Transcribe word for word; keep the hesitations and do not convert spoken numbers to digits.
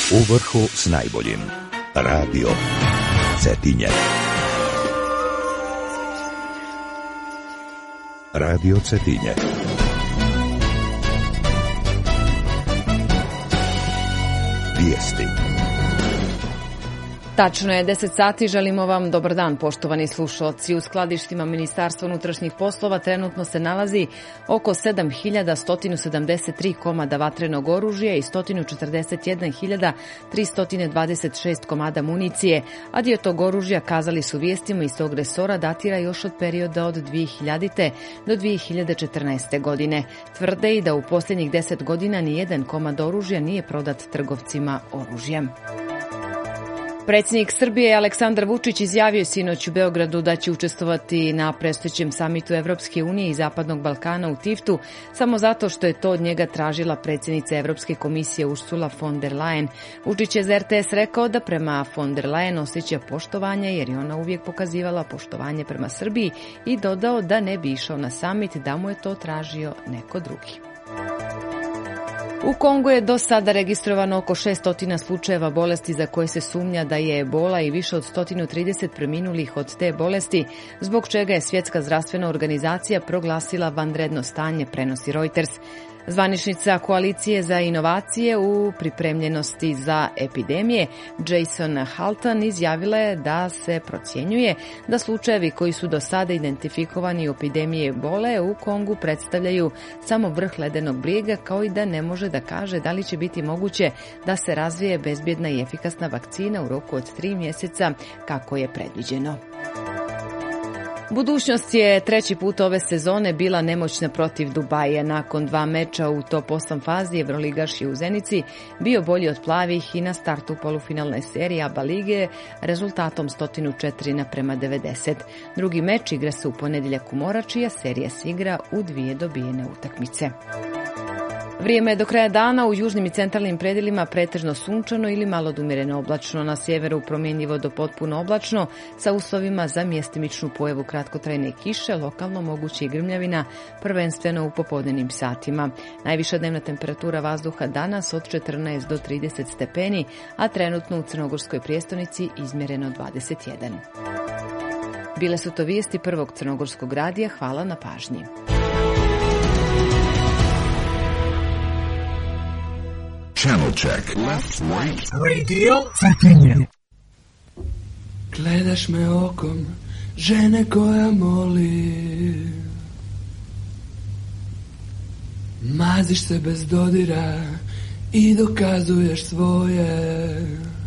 U vrhu s najboljim. Radio Cetinje. Radio Cetinje. Vijesti. Tačno je deset sati, želimo vam dobar dan, poštovani slušalci. U skladištima Ministarstva unutrašnjih poslova trenutno se nalazi oko sedam hiljada sto sedamdeset tri komada vatrenog oružja i sto četrdeset jedna hiljada tristo dvadeset šest komada municije, a dio tog oružja, kazali su vijestima iz tog resora, datira još od perioda od dvije hiljadite. do dvije hiljade četrnaeste. godine. Tvrde i da u posljednjih deset godina nijedan komad oružja nije prodat trgovcima oružjem. Predsjednik Srbije Aleksandar Vučić izjavio sinoć u Beogradu da će učestvovati na predstojećem samitu Evropske unije i Zapadnog Balkana u Tiftu samo zato što je to od njega tražila predsjednica Evropske komisije Ursula von der Leyen. Vučić je za er te es rekao da prema von der Leyen osjeća poštovanje jer je ona uvijek pokazivala poštovanje prema Srbiji i dodao da ne bi išao na samit da mu je to tražio neko drugi. U Kongu je do sada registrovano oko šesto slučajeva bolesti za koje se sumnja da je ebola i više od sto trideset preminulih od te bolesti, zbog čega je Svjetska zdravstvena organizacija proglasila vanredno stanje, prenosi Reuters. Zvaničnica Koalicije za inovacije u pripremljenosti za epidemije Jason Halton izjavila je da se procjenjuje da slučajevi koji su do sada identifikovani u epidemiji ebole u Kongu predstavljaju samo vrh ledenog brijega, kao i da ne može da kaže da li će biti moguće da se razvije bezbjedna i efikasna vakcina u roku od tri mjeseca kako je predviđeno. Budućnost je treći put ove sezone bila nemoćna protiv Dubaija. Nakon dva meča u top osam fazi Evroligaš je u Zenici bio bolji od plavih i na startu polufinalne serije A B A lige rezultatom sto četiri naprema devedeset. Drugi meč igra se u ponedjeljak u Morači, a serija se igra u dvije dobijene utakmice. Vrijeme je do kraja dana u južnim i centralnim predjelima pretežno sunčano ili malo odumjereno oblačno, na sjeveru promjenjivo do potpuno oblačno sa uslovima za mjestimičnu pojavu kratkotrajne kiše, lokalno moguće i grmljavina, prvenstveno u popodnevnim satima. Najviša dnevna temperatura vazduha danas od četrnaest do trideset stepeni, a trenutno u crnogorskoj prijestolnici izmjereno dvadeset jedan. Bile su to vijesti prvog crnogorskog radija, hvala na pažnji. Channel check. Left, right. Radio Cetinje. Gledaš me okom žene koja moli, maziš se bez dodira i dokazuješ svoje.